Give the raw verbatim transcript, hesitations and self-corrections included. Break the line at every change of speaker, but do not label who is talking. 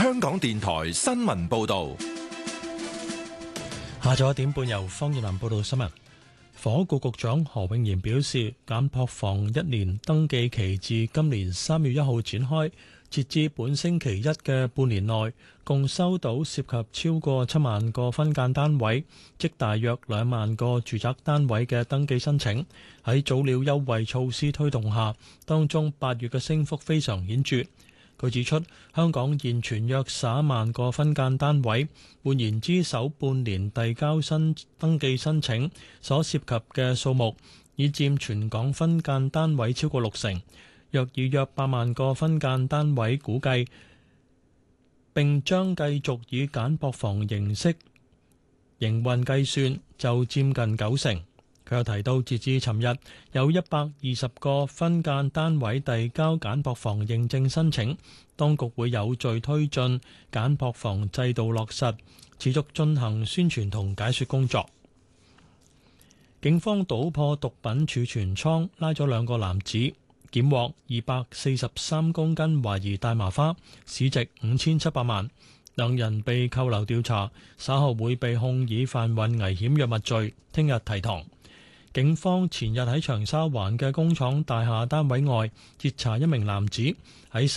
香港電台新聞報道。
下晝一點半由方月蘭報道新聞。房屋局局長何永賢表示，簡樸房一年登記期自今年三月一號展開，截至本星期一嘅半年內，共收到涉及超過七萬個分間單位，即大約兩萬個住宅單位嘅登記申請。喺早鳥優惠措施推動下，當中八月嘅升幅非常顯著。佢指出，香港現存約十一萬個分間單位，換言之，首半年遞交新登記申請所涉及嘅數目，已佔全港分間單位超過六成。若以約八萬個分間單位估計，並將繼續以簡樸房形式營運計算，就佔近九成。佢又提到，截至尋日，有一百二十個分間單位遞交簡樸房認證申請，當局會有序推進簡樸房制度落實，持續進行宣傳同解說工作。警方搗破毒品儲存倉，拉咗兩個男子，檢獲二百四十三公斤懷疑大麻花，市值五千七百萬。兩人被扣留調查，稍後會被控以販運危險藥物罪，聽日提堂。警方前日喺長沙灣嘅工廠大廈單位外截查一名男子，喺